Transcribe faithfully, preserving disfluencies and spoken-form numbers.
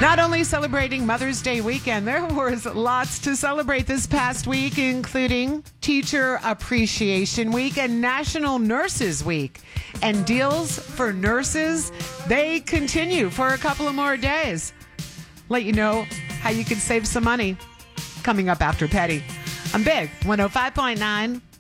Not only celebrating Mother's Day weekend, there was lots to celebrate this past week, including Teacher Appreciation Week and National Nurses Week. And deals for nurses, they continue for a couple of more days. Let you know how you can save some money coming up after Petty. I'm Big, one oh five point nine